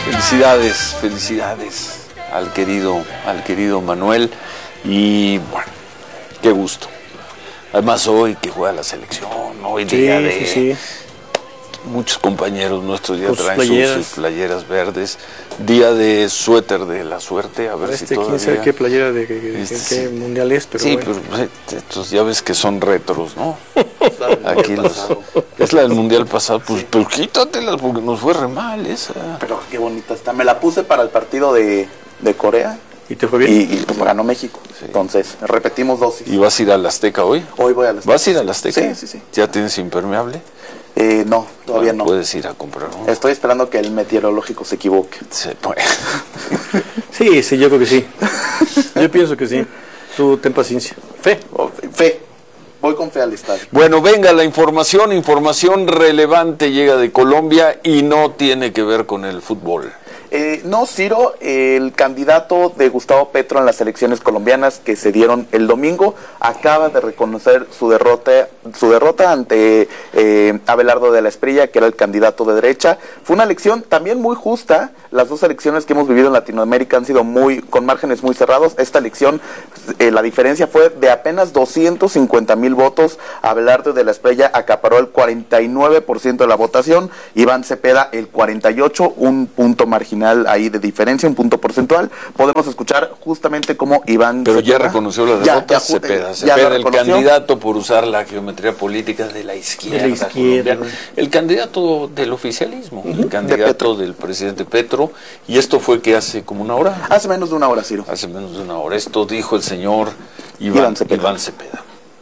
Felicidades al querido Manuel, y bueno, qué gusto. Además hoy que juega la selección, hoy día de muchos compañeros nuestros ya traen sus playeras verdes, día de suéter de la suerte, a ver si todavía... quién sabe qué playera de qué mundial es, pero sí, bueno. pero estos ya ves que son retros, ¿no? Aquí es la del mundial pasado, pues quítatelas porque nos fue re mal esa. Pero qué bonita está, me la puse para el partido de Corea. ¿Y te fue bien? Y pues ganó México. Sí. Entonces, repetimos dosis. ¿Y vas a ir al Azteca hoy? Hoy voy al Azteca. ¿Vas a ir al Azteca? Sí. ¿Ya tienes impermeable? No, todavía no. Puedes ir a comprar uno. Estoy esperando que el meteorológico se equivoque. Sí, yo creo que sí. Yo pienso que sí. Tú ten paciencia. Fe. Voy con fe al estadio. Bueno, venga la información relevante llega de Colombia y no tiene que ver con el fútbol. No, Ciro, el candidato de Gustavo Petro en las elecciones colombianas que se dieron el domingo acaba de reconocer su derrota ante Abelardo de la Espriella, que era el candidato de derecha. Fue una elección también muy justa. Las dos elecciones que hemos vivido en Latinoamérica han sido con márgenes muy cerrados. Esta elección, la diferencia fue de apenas 250,000 votos. Abelardo de la Espriella acaparó el 49% de la votación. Iván Cepeda el 48%, un punto marginal ahí de diferencia, un punto porcentual. Podemos escuchar justamente cómo Iván Pero Cepeda, ya reconoció la derrota. Cepeda el candidato por usar la geometría política de la izquierda colombiana, el candidato del oficialismo, el candidato del presidente Petro. Y esto fue que hace como una hora. Hace menos de una hora, Ciro. Hace menos de una hora. Esto dijo el señor Iván Cepeda.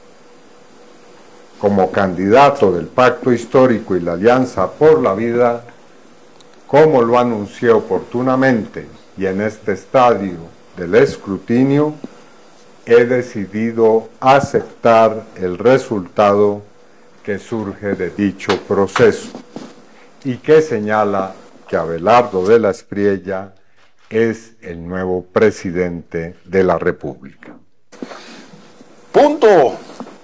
Como candidato del Pacto Histórico y la Alianza por la Vida, como lo anuncié oportunamente y en este estadio del escrutinio, he decidido aceptar el resultado que surge de dicho proceso y que señala que Abelardo de la Espriella es el nuevo presidente de la República. Punto.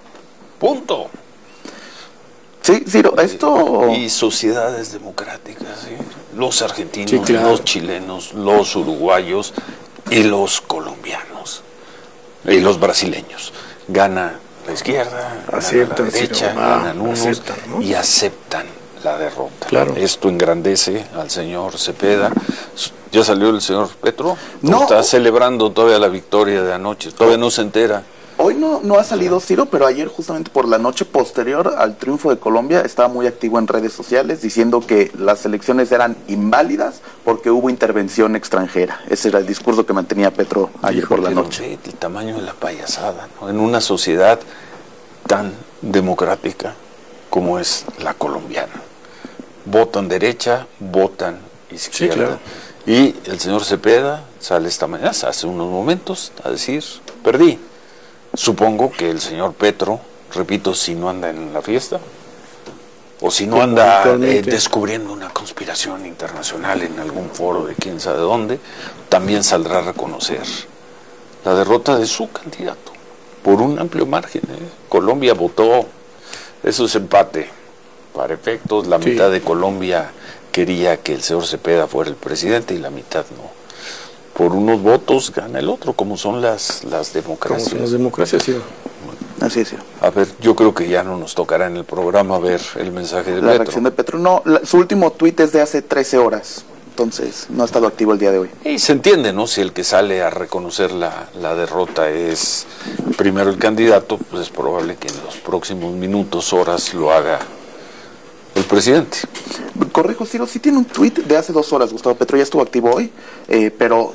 Sí, Ciro, esto... Y sociedades democráticas, ¿sí? Los argentinos, los chilenos, los uruguayos y los colombianos y los brasileños. Gana la izquierda, gana la derecha, ganan unos y aceptan la derrota. Claro. Esto engrandece al señor Cepeda. ¿Ya salió el señor Petro? No. Está celebrando todavía la victoria de anoche, todavía no se entera. Hoy no ha salido, Ciro, pero ayer justamente por la noche posterior al triunfo de Colombia estaba muy activo en redes sociales diciendo que las elecciones eran inválidas porque hubo intervención extranjera. Ese era el discurso que mantenía Petro ayer por la noche. El tamaño de la payasada, ¿no? En una sociedad tan democrática como es la colombiana. Votan derecha, votan izquierda. Sí, claro. Y el señor Cepeda sale esta mañana, hace unos momentos, a decir, perdí. Supongo que el señor Petro, repito, si no anda en la fiesta, o si no anda descubriendo una conspiración internacional en algún foro de quién sabe dónde, también saldrá a reconocer la derrota de su candidato, por un amplio margen. Colombia votó, eso es empate, para efectos, la mitad de Colombia quería que el señor Cepeda fuera el presidente y la mitad no. Por unos votos gana el otro, como son las democracias. Como son las democracias, sí. Así es. A ver, yo creo que ya no nos tocará en el programa ver el mensaje de Petro. La reacción de Petro, no, su último tuit es de hace 13 horas, entonces no ha estado activo el día de hoy. Y se entiende, ¿no? Si el que sale a reconocer la derrota es primero el candidato, pues es probable que en los próximos minutos, horas, lo haga el presidente. Correjo, Ciro, sí tiene un tuit de hace 2 horas, Gustavo Petro ya estuvo activo hoy, pero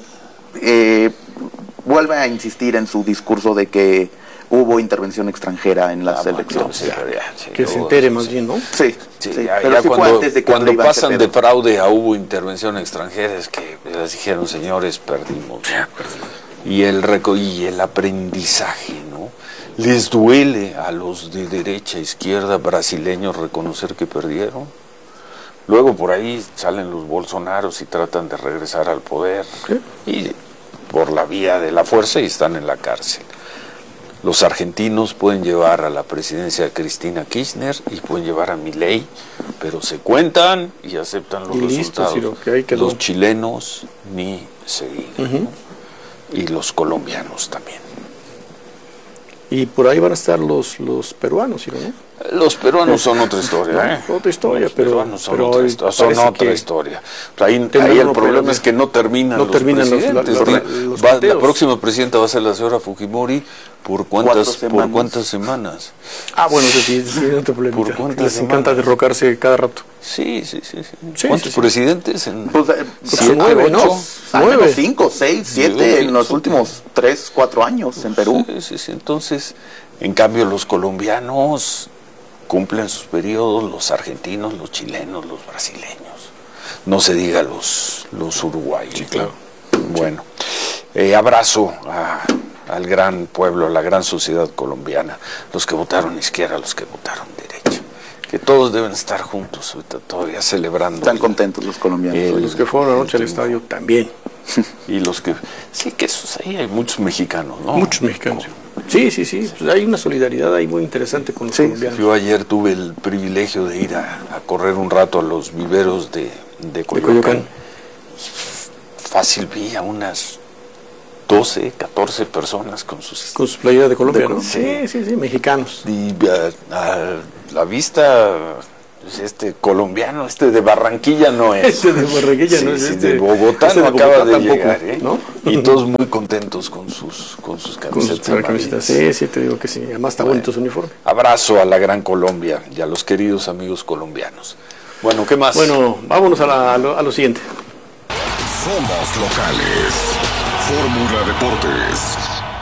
vuelve a insistir en su discurso de que hubo intervención extranjera en las elecciones. Que se entere más bien, ¿no? Sí, pero sí cuando, antes de que cuando pasan de fraude a hubo intervención extranjera, es que les dijeron, señores, perdimos, ¿no? Y el aprendizaje, ¿no? Les duele a los de derecha, izquierda, brasileños reconocer que perdieron. Luego por ahí salen los Bolsonaros y tratan de regresar al poder, y por la vía de la fuerza, y están en la cárcel. Los argentinos pueden llevar a la presidencia a Cristina Kirchner y pueden llevar a Milei, pero se cuentan y aceptan los resultados. Los chilenos ni se digan, ¿no? Y los colombianos también. Y por ahí van a estar los peruanos, ¿sí, no? Los peruanos son otra historia, Otra historia, son otra historia. Ahí el problema es que no terminan los presidentes. La próxima presidenta va a ser la señora Fujimori. ¿Por cuántas semanas? Bueno, sí, no te problema. Les encanta derrocarse cada rato. Sí. ¿Cuántos presidentes? Pues 9, ¿no? 9, 5, 6, 7 en los últimos 3, 4 años en Perú. Sí. Entonces, en cambio, los colombianos cumplen sus periodos, los argentinos, los chilenos, los brasileños. No se diga los uruguayos. Sí, claro. Bueno, abrazo al gran pueblo, a la gran sociedad colombiana, los que votaron izquierda, los que votaron derecha, que todos deben estar juntos ahorita todavía celebrando. Están contentos los colombianos. Los que fueron anoche al estadio también. Y los que, sí, que esos ahí hay muchos mexicanos, ¿no? Muchos mexicanos. Sí. Pues hay una solidaridad ahí muy interesante con los colombianos. Yo ayer tuve el privilegio de ir a correr un rato a los viveros de Coyoacán. Fácil vi a unas 12, 14 personas con sus playeras de Colombia, ¿no? Sí, mexicanos. Y a la vista, pues colombiano, de Barranquilla no es. De Barranquilla no es. De Bogotá no acaba de llegar, ¿no? Y todos muy contentos con sus camisetas. Sí, te digo que sí. Además está bonito su uniforme. Abrazo a la gran Colombia y a los queridos amigos colombianos. Bueno, ¿qué más? Bueno, vámonos a lo siguiente. Somos locales. Fórmula Deportes.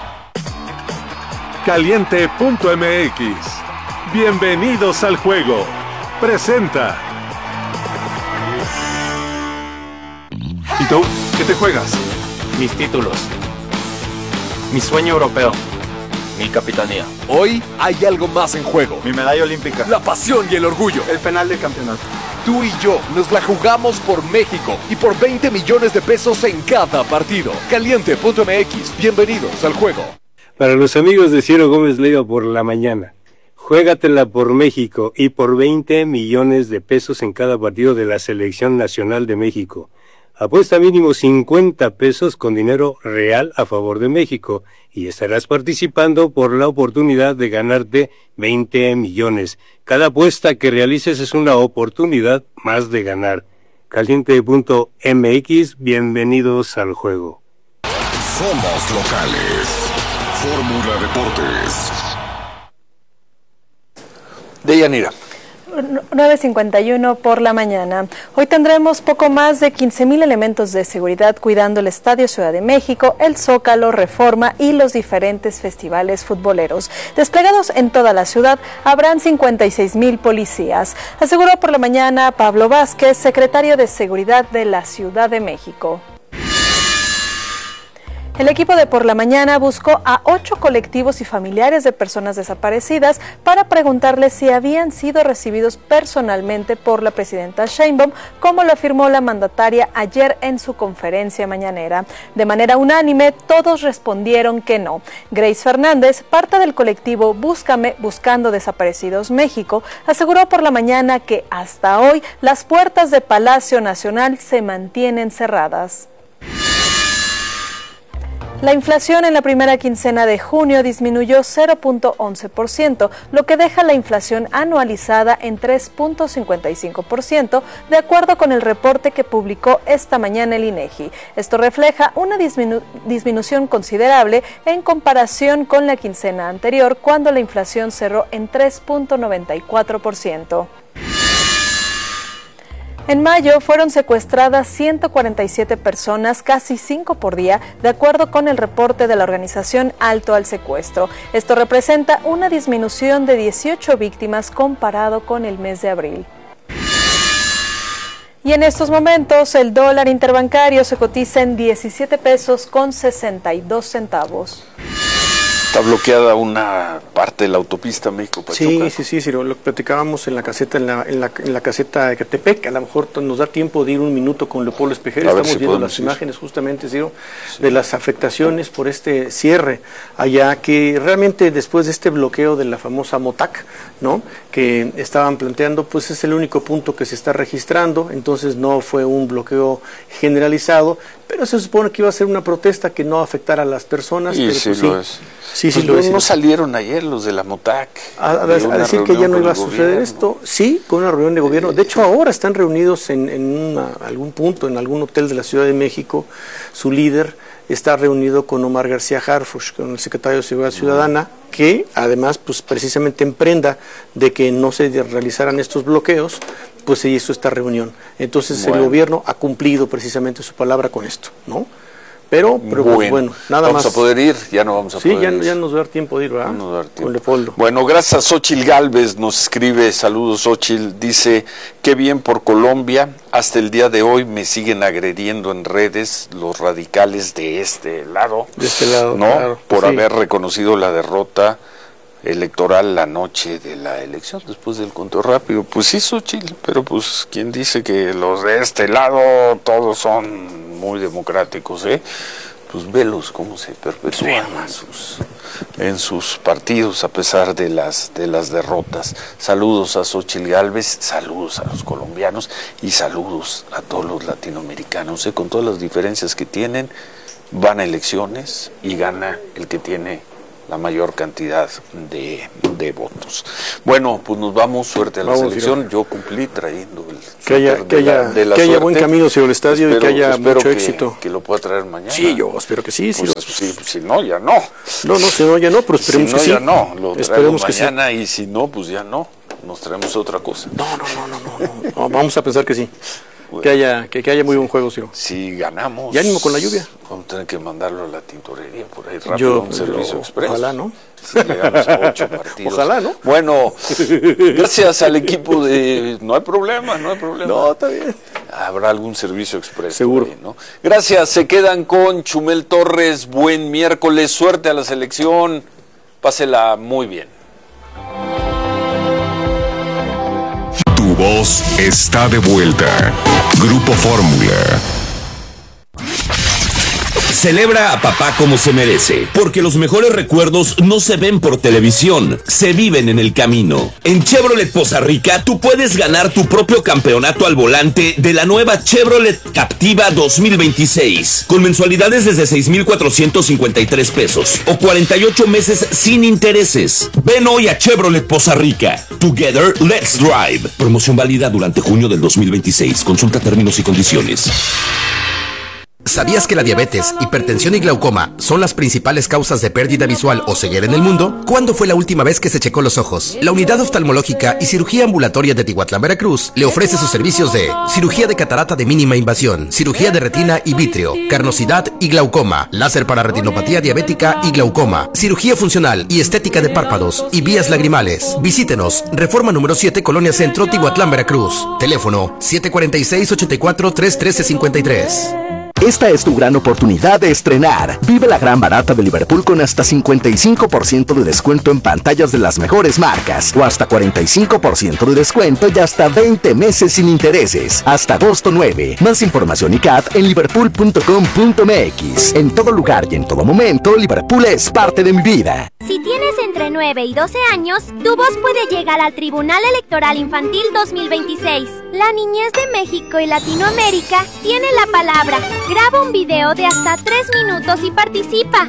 Caliente.mx. Bienvenidos al juego. Presenta. ¿Y tú? ¿Qué te juegas? Mis títulos. Mi sueño europeo. Mi capitanía. Hoy hay algo más en juego. Mi medalla olímpica. La pasión y el orgullo. El penal del campeonato. Tú y yo nos la jugamos por México y por 20 millones de pesos en cada partido. Caliente.mx. Bienvenidos al juego. Para los amigos de Ciro Gómez Leiva por la mañana, juégatela por México y por 20 millones de pesos en cada partido de la Selección Nacional de México. Apuesta mínimo 50 pesos con dinero real a favor de México y estarás participando por la oportunidad de ganarte 20 millones. Cada apuesta que realices es una oportunidad más de ganar. Caliente.mx, bienvenidos al juego. Somos locales. Fórmula Deportes. Deyanira. 9:51 por la mañana. Hoy tendremos poco más de 15,000 elementos de seguridad cuidando el Estadio Ciudad de México, el Zócalo, Reforma y los diferentes festivales futboleros. Desplegados en toda la ciudad, habrán 56,000 policías, aseguró por la mañana Pablo Vázquez, secretario de Seguridad de la Ciudad de México. El equipo de Por la Mañana buscó a 8 colectivos y familiares de personas desaparecidas para preguntarles si habían sido recibidos personalmente por la presidenta Sheinbaum, como lo afirmó la mandataria ayer en su conferencia mañanera. De manera unánime, todos respondieron que no. Grace Fernández, parte del colectivo Búscame Buscando Desaparecidos México, aseguró por la mañana que hasta hoy las puertas de Palacio Nacional se mantienen cerradas. La inflación en la primera quincena de junio disminuyó 0.11%, lo que deja la inflación anualizada en 3.55%, de acuerdo con el reporte que publicó esta mañana el INEGI. Esto refleja una disminución considerable en comparación con la quincena anterior, cuando la inflación cerró en 3.94%. En mayo fueron secuestradas 147 personas, casi 5 por día, de acuerdo con el reporte de la organización Alto al Secuestro. Esto representa una disminución de 18 víctimas comparado con el mes de abril. Y en estos momentos el dólar interbancario se cotiza en 17 pesos con 62 centavos. Está bloqueada una parte de la autopista México-Pachuca. Sí, Ciro, lo que platicábamos en la caseta, en la caseta de Catepec. A lo mejor nos da tiempo de ir un minuto con Leopoldo Espejel. Estamos viendo las imágenes justamente, Ciro, de las afectaciones por este cierre allá, que realmente después de este bloqueo de la famosa MOTAC, ¿no?, que estaban planteando, pues es el único punto que se está registrando, entonces no fue un bloqueo generalizado, pero se supone que iba a ser una protesta que no afectara a las personas. Y pero sí pues, lo es. Sí, pues lo es. ¿No salieron ayer los de la MOTAC? A decir que ya no iba a suceder esto. Sí, con una reunión de gobierno. De hecho, ahora están reunidos en algún punto, en algún hotel de la Ciudad de México. Su líder está reunido con Omar García Harfuch, con el secretario de Seguridad Ciudadana, que además, pues precisamente en prenda de que no se realizaran estos bloqueos, pues se hizo esta reunión. Entonces el gobierno ha cumplido precisamente su palabra con esto, ¿no? Pero bueno, nada vamos más. ¿Vamos a poder ir? Ya no vamos a poder ir. Sí, ya nos va a dar tiempo de ir, ¿verdad? No nos va a dar tiempo. Con Leopoldo. Bueno, gracias. Xochitl Gálvez nos escribe, saludos Xochitl, dice, qué bien por Colombia, hasta el día de hoy me siguen agrediendo en redes los radicales de este lado. De este lado, ¿no? claro. Por haber reconocido la derrota electoral la noche de la elección, después del conteo rápido. Pues sí, Xochitl, pero pues quien dice que los de este lado todos son muy democráticos, pues velos cómo se perpetúan en sus partidos a pesar de las derrotas. Saludos a Xochitl Gálvez, saludos a los colombianos y saludos a todos los latinoamericanos, con todas las diferencias que tienen, van a elecciones y gana el que tiene la mayor cantidad de votos. Bueno, pues nos vamos, suerte a la selección. Yo cumplí trayendo el que haya buen camino hacia el estadio. Espero, y que haya mucho éxito. Que lo pueda traer mañana. Sí, yo espero que sí. Pues, si no, ya no. No, si no, ya no, pero esperemos si no, que sí. Ya no, lo esperemos que mañana sí. Y si no, pues ya no. Nos traemos otra cosa. No, vamos a pensar que sí. Bueno, que haya muy buen juego, Ciro. Si ganamos. Y ánimo con la lluvia. Vamos a tener que mandarlo a la tintorería por ahí rápido, un servicio express. Ojalá, ¿no? Si llegamos a 8 partidos. Ojalá, ¿no? Bueno, gracias al equipo de... No hay problema. No, está bien. Habrá algún servicio express. Seguro. Ahí, ¿no? Gracias, se quedan con Chumel Torres. Buen miércoles, suerte a la selección. Pásela muy bien. Tu voz está de vuelta. Grupo Fórmula. Celebra a papá como se merece, porque los mejores recuerdos no se ven por televisión, se viven en el camino. En Chevrolet Poza Rica, tú puedes ganar tu propio campeonato al volante de la nueva Chevrolet Captiva 2026, con mensualidades desde 6,453 pesos o 48 meses sin intereses. Ven hoy a Chevrolet Poza Rica. Together, let's drive. Promoción válida durante junio del 2026. Consulta términos y condiciones. ¿Sabías que la diabetes, hipertensión y glaucoma son las principales causas de pérdida visual o ceguera en el mundo? ¿Cuándo fue la última vez que se checó los ojos? La Unidad Oftalmológica y Cirugía Ambulatoria de Tihuatlán, Veracruz, le ofrece sus servicios de cirugía de catarata de mínima invasión, cirugía de retina y vítreo, carnosidad y glaucoma, láser para retinopatía diabética y glaucoma, cirugía funcional y estética de párpados y vías lagrimales. Visítenos, Reforma número 7, Colonia Centro, Tihuatlán, Veracruz. Teléfono 746-84-313-53. Esta es tu gran oportunidad de estrenar. Vive la gran barata de Liverpool con hasta 55% de descuento en pantallas de las mejores marcas o hasta 45% de descuento y hasta 20 meses sin intereses. Hasta agosto 9. Más información y CAD en liverpool.com.mx. En todo lugar y en todo momento, Liverpool es parte de mi vida. Si tienes entre 9 y 12 años, tu voz puede llegar al Tribunal Electoral Infantil 2026. La niñez de México y Latinoamérica tiene la palabra. Graba un video de hasta 3 minutos y participa.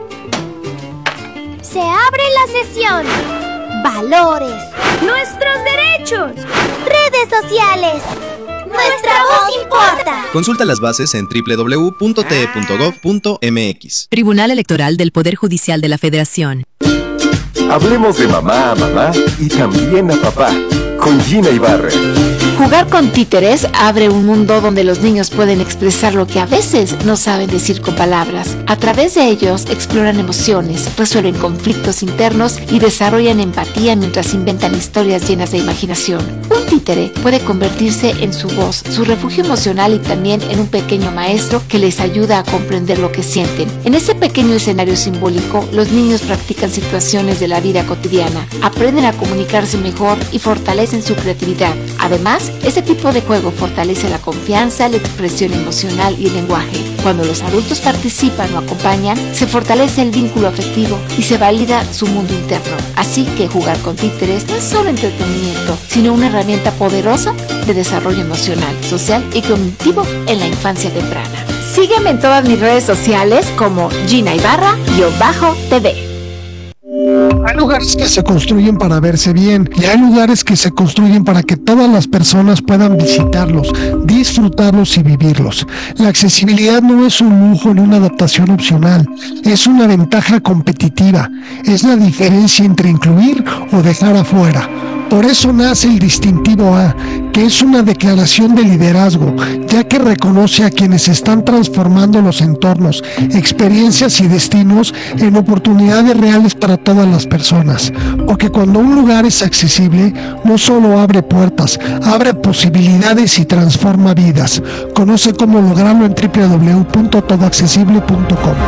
Se abre la sesión. Valores. Nuestros derechos. Redes sociales. Nuestra voz importa. Consulta las bases en www.te.gov.mx. Tribunal Electoral del Poder Judicial de la Federación. Hablemos de mamá a mamá y también a papá, con Gina Ibarra. Jugar con títeres abre un mundo donde los niños pueden expresar lo que a veces no saben decir con palabras. A través de ellos exploran emociones, resuelven conflictos internos y desarrollan empatía mientras inventan historias llenas de imaginación. Un títere puede convertirse en su voz, su refugio emocional y también en un pequeño maestro que les ayuda a comprender lo que sienten. En ese pequeño escenario simbólico, los niños practican situaciones de la vida cotidiana, aprenden a comunicarse mejor y fortalecen su creatividad. Además, este tipo de juego fortalece la confianza, la expresión emocional y el lenguaje. Cuando los adultos participan o acompañan, se fortalece el vínculo afectivo y se valida su mundo interno. Así que jugar con títeres no es solo entretenimiento, sino una herramienta poderosa de desarrollo emocional, social y cognitivo en la infancia temprana. Sígueme en todas mis redes sociales como Gina Ibarra-TV. Hay lugares que se construyen para verse bien y hay lugares que se construyen para que todas las personas puedan visitarlos, disfrutarlos y vivirlos. La accesibilidad no es un lujo ni una adaptación opcional, es una ventaja competitiva, es la diferencia entre incluir o dejar afuera. Por eso nace el distintivo A, que es una declaración de liderazgo, ya que reconoce a quienes están transformando los entornos, experiencias y destinos en oportunidades reales para todas las personas. Porque cuando un lugar es accesible, no solo abre puertas, abre posibilidades y transforma vidas. Conoce cómo lograrlo en www.todoaccesible.com.